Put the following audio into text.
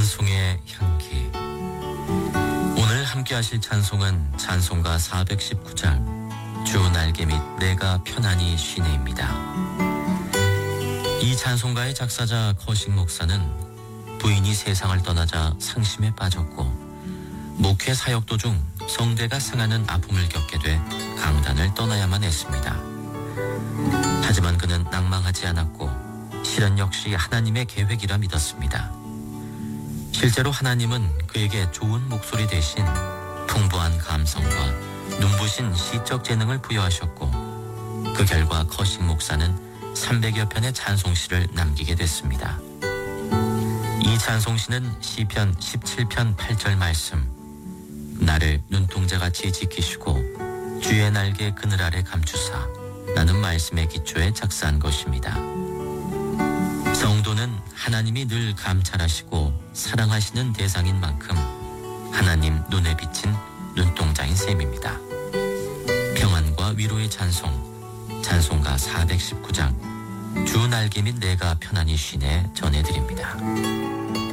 찬송의 향기. 오늘 함께 하실 찬송은 찬송가 419장 주 날개 및 내가 편안히 쉬네입니다. 이 찬송가의 작사자 거식 목사는 부인이 세상을 떠나자 상심에 빠졌고 목회 사역 도중 성대가 상하는 아픔을 겪게 돼 강단을 떠나야만 했습니다. 하지만 그는 낭망하지 않았고 시련 역시 하나님의 계획이라 믿었습니다. 실제로 하나님은 그에게 좋은 목소리 대신 풍부한 감성과 눈부신 시적 재능을 부여하셨고 그 결과 거식 목사는 300여 편의 찬송시를 남기게 됐습니다. 이 찬송시는 시편 17편 8절 말씀 나를 눈동자같이 지키시고 주의 날개 그늘 아래 감추사 라는 말씀의 기초에 작사한 것입니다. 성도는 하나님이 늘 감찰하시고 사랑하시는 대상인 만큼 하나님 눈에 비친 눈동자인 셈입니다. 평안과 위로의 찬송, 찬송가 419장 주 날개 및 내가 편안히 쉬네 전해드립니다.